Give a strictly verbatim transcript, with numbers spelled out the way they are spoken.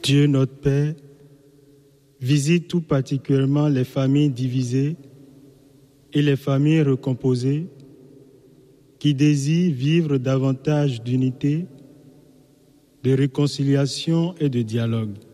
Dieu notre Père, visite tout particulièrement les familles divisées et les familles recomposées qui désirent vivre davantage d'unité, de réconciliation et de dialogue.